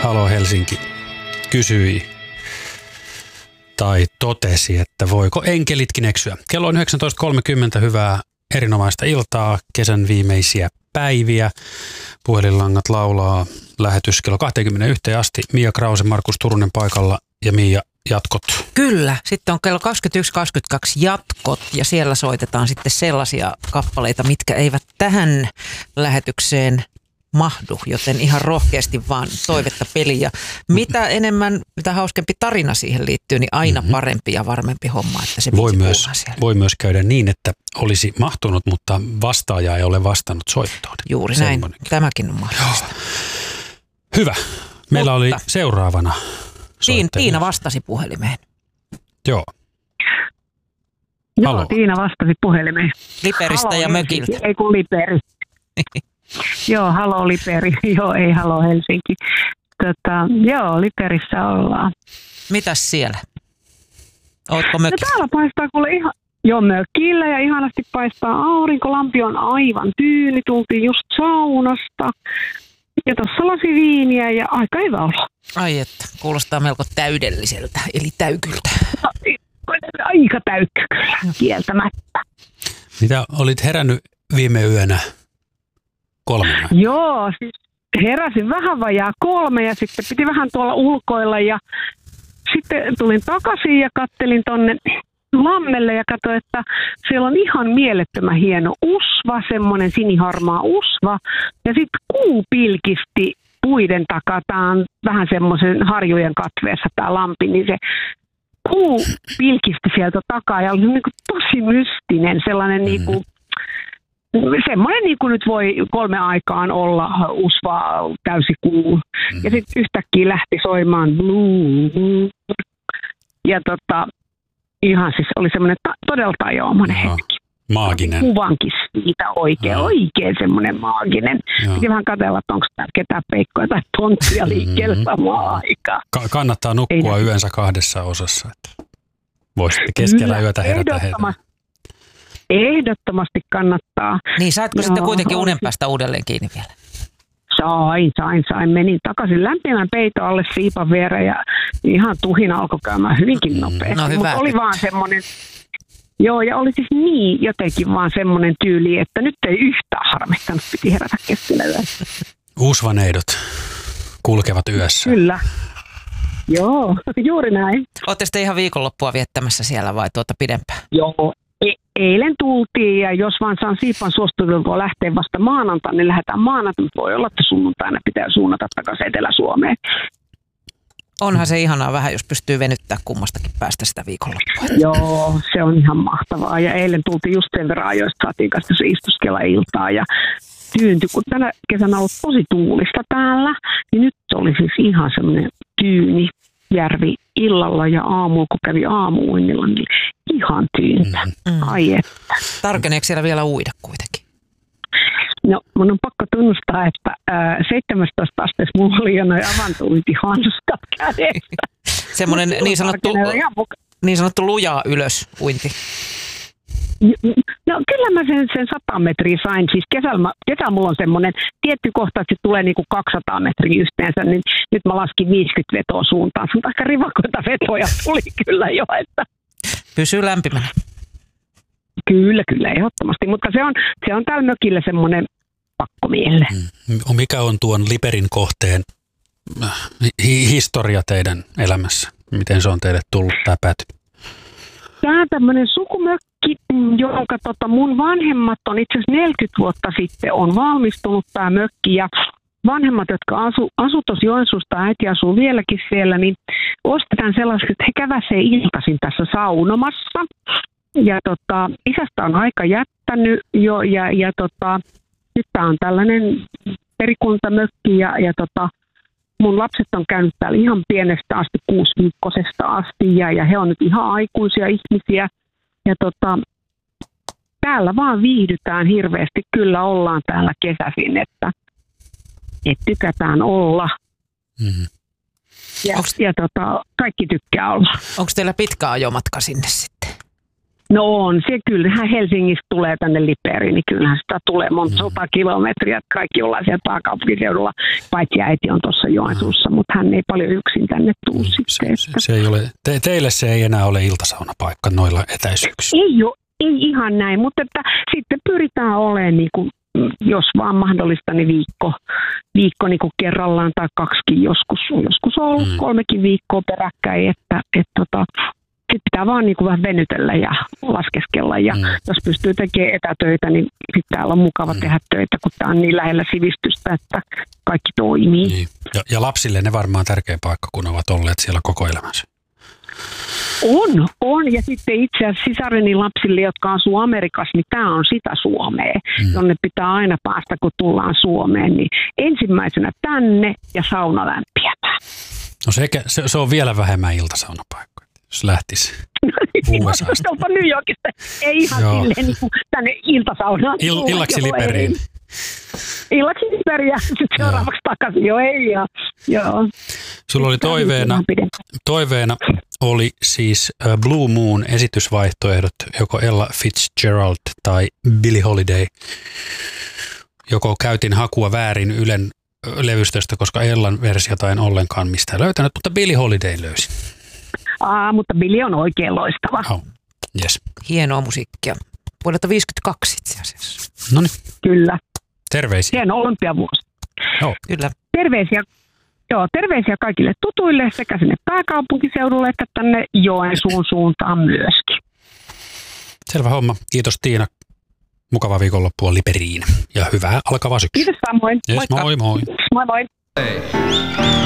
Halo Helsinki kysyi tai totesi, että voiko enkelitkin eksyä. Kello on 19.30, hyvää erinomaista iltaa, kesän viimeisiä päiviä. Puhelinlangat laulaa, lähetys kello 21 asti. Mia Krause, Markus Turunen paikalla ja Mia, jatkot. Kyllä, sitten on kello 21.22 jatkot ja siellä soitetaan sitten sellaisia kappaleita, mitkä eivät tähän lähetykseen mahdu, joten ihan rohkeasti vaan toivetta peliä. Mitä enemmän, mitä hauskempi tarina siihen liittyy, niin aina parempi ja varmempi homma, että se voi myös käydä niin, että olisi mahtunut, mutta vastaaja ei ole vastannut soittoon. Juuri näin, tämäkin on mahdollista. Hyvä. Meillä oli seuraavana Tiina vastasi puhelimeen. Joo. Joo, Tiina vastasi puhelimeen. Liperistä halo, ja mökiltä. Ei kun Liperi. Joo, halo Liperi. Joo, ei halo Helsinki. Joo, Liperissä ollaan. Mitäs siellä? Ootko mökillä? No täällä paistaa kuule ihan... Joo, mökillä ja ihanasti paistaa aurinko. Lampi on aivan tyyni. Tultiin just saunasta. Ja tuossa lasi viiniä ja aika hyvä olo. Ai että, kuulostaa melko täydelliseltä, eli täykyltä. No, aika täykkä kyllä, kieltämättä. Mitä olit herännyt viime yönä 3? Joo, siis heräsin vähän vajaa 3 ja sitten piti vähän tuolla ulkoilla ja sitten tulin takaisin ja kattelin tonne lammelle ja katsoin, että siellä on ihan mielettömän hieno usva, semmoinen siniharmaa usva ja sitten kuu pilkisti puiden takaa. Tämä on vähän semmoisen harjujen katveessa tämä lampi, niin se kuu pilkisti sieltä takaa ja oli niin kuin tosi mystinen, sellainen niin kuin semmoinen niin kuin nyt voi 3 aikaan olla usva täysikuu. Ja sitten yhtäkkiä lähti soimaan blue. Ja ihan siis oli semmoinen todella tajoamainen hetki. Maaginen. Kuvankin siitä oikein semmoinen maaginen. Piti vähän katsella, että onko täällä ketään peikkoja tai tonttia liikkeellä samaan aikaan. Kannattaa nukkua yönsä 2 osassa. Että voisitte keskellä yötä herätä heitä. Ehdottomasti kannattaa. Niin, saatko sitten kuitenkin unen päästä uudelleen kiinni vielä? Sain. Menin takaisin lämpimän peiton alle siipan viereen ja ihan tuhina alkoi käymään hyvinkin nopeasti. No hyvä. Mutta oli vaan semmoinen, joo, ja oli siis niin jotenkin vaan semmoinen tyyli, että nyt ei yhtään harmittanut, piti herätä keskellä yössä. Uusvaneidot kulkevat yössä. Kyllä. Joo, juuri näin. Olette sitten ihan viikonloppua viettämässä siellä vai pidempään? Joo. Eilen tultiin ja jos vaan saan siipan suostuttelua lähteä vasta maanantaina, niin lähdetään maanantaina. Voi olla, että sunnuntaina pitää suunnata takaisin Etelä-Suomeen. Onhan se ihanaa vähän, jos pystyy venyttämään kummastakin päästä sitä viikonloppua. Joo, se on ihan mahtavaa. Ja eilen tultiin just sen verran ajoista, saatiin kanssa se istuskella iltaa ja tyyntyi. Kun tänä kesänä on ollut tosi tuulista täällä, niin nyt oli siis ihan semmoinen tyyni järvi illalla ja aamulla, kun kävi aamuuinnilla, niin ihan tyyntä. Ai että. Tarkeneeko siellä vielä uida kuitenkin? No, mun on pakko tunnustaa, että 17 asteessa mulla oli jo noin avantouintihanskat kädessä. Semmoinen niin sanottu lujaa ylös uinti. No kyllä mä sen 100 metriä sain. Siis kesällä mulla on semmoinen tietty kohta, että se tulee niinku 200 metriä yhteensä, niin nyt mä laskin 50 vetoa suuntaan. Se on aika rivakoita vetoja tuli kyllä jo, että pysyy lämpimänä. Kyllä, ehdottomasti. Mutta se on täällä mökillä semmoinen pakkomielle. Mikä on tuon Liperin kohteen historia teidän elämässä? Miten se on teille tullut tämä pääty? Tämä on tämmöinen sukumökki, jonka mun vanhemmat on itse asiassa 40 vuotta sitten on valmistunut tämä mökki. Ja vanhemmat, jotka asuu tuossa Joensuusta, äiti asuu vieläkin siellä, niin ostetaan sellaiset, että he käväsee iltaisin tässä saunomassa. Ja isästä on aika jättänyt jo ja nyt tämä on tällainen perikuntamökki ja mun lapset on käynyt täällä ihan pienestä asti, 6-viikkoisesta asti ja he on nyt ihan aikuisia ihmisiä ja täällä vaan viihdytään hirveästi, kyllä ollaan täällä kesäisin, että tykätään olla. Ja kaikki tykkää olla. Onko teillä pitkä ajomatka sinne sitten? No on se, kyllähän Helsingistä tulee tänne Liperiin, niin kyllähän sitä tulee monta 100 kilometriä, että kaikki ollaan siellä pääkaupunkiseudulla, paitsi äiti on tuossa Joensuussa, mutta hän ei paljon yksin tänne tule sitten. Se ei ole, teille se ei enää ole iltasaunapaikka noilla etäisyyksillä. Ei ihan näin, mutta että sitten pyritään olemaan, niin kuin, jos vaan mahdollista, niin viikko niin kuin kerrallaan tai 2 joskus. Joskus on ollut 3 viikkoa peräkkäin, että sitten pitää vaan niin kuin vähän venytellä ja laskeskella. Ja jos pystyy tekemään etätöitä, niin sitten täällä on mukava tehdä töitä, kun tämä on niin lähellä sivistystä, että kaikki toimii. Niin. Ja lapsille ne varmaan tärkeä paikka, kun ovat olleet siellä koko elämänsä. On. Ja sitten itse asiassa sisareni lapsille, jotka asuu Amerikassa, niin tämä on sitä Suomea, jonne pitää aina päästä, kun tullaan Suomeen. Niin ensimmäisenä tänne ja sauna lämpiämään. No se on vielä vähemmän iltasaunapaikkoja, jos lähtisi USA:sta. Onpa New Yorkista. Ei ihan silleen niin kuin tänne iltasaunaan. Illaksi Liperiin. Illaksi Liperiin ja sitten seuraavaksi takaisin. Joo. Sulla oli toiveena oli siis Blue Moon esitysvaihtoehdot, joko Ella Fitzgerald tai Billie Holiday. Joko käytin hakua väärin Ylen levystöstä, koska Ellan versiota en ollenkaan mistään löytänyt, mutta Billie Holiday löysin. Mutta Billie on oikein loistava. Yes. Hienoa musiikkia. Vuodelta 1952 itse asiassa. Noniin. Kyllä. Terveisiä. Hieno olympiavuosi. Joo. Kyllä. Terveisiä kaikille tutuille sekä sinne pääkaupunkiseudulle että tänne Joensuun suuntaan myöskin. Selvä homma. Kiitos Tiina. Mukavaa viikonloppua Liperiin ja hyvää alkavaa syksyä. Kiitos samoin. Yes, moi. Moi.